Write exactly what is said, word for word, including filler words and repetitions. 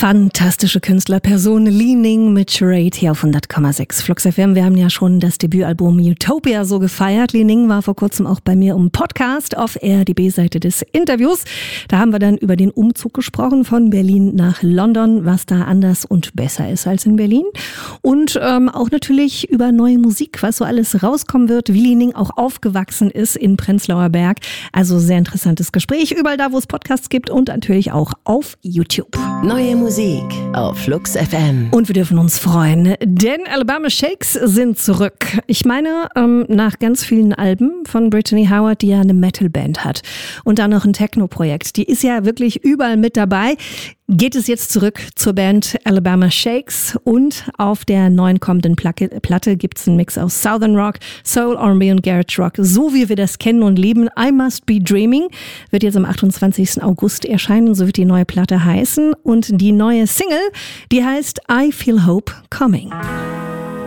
Fantastische Künstlerperson Li Ning mit Charade hier auf hundert Komma sechs Flux F M. Wir haben ja schon das Debütalbum Utopia so gefeiert. Li Ning war vor kurzem auch bei mir im Podcast auf R, die B-Seite des Interviews. Da haben wir dann über den Umzug gesprochen von Berlin nach London, was da anders und besser ist als in Berlin. Und ähm, auch natürlich über neue Musik, was so alles rauskommen wird, wie Li Ning auch aufgewachsen ist in Prenzlauer Berg. Also sehr interessantes Gespräch, überall da, wo es Podcasts gibt und natürlich auch auf YouTube. Neue Musik auf Flux F M. Und wir dürfen uns freuen, denn Alabama Shakes sind zurück. Ich meine, ähm, nach ganz vielen Alben von Brittany Howard, die ja eine Metal-Band hat und dann noch ein Techno-Projekt. Die ist ja wirklich überall mit dabei. Geht es jetzt zurück zur Band Alabama Shakes und auf der neuen kommenden Platte gibt es einen Mix aus Southern Rock, Soul, R and B und Garage Rock, so wie wir das kennen und lieben. I Must Be Dreaming wird jetzt am achtundzwanzigsten August erscheinen, so wird die neue Platte heißen und die neue Single, die heißt I Feel Hope Coming.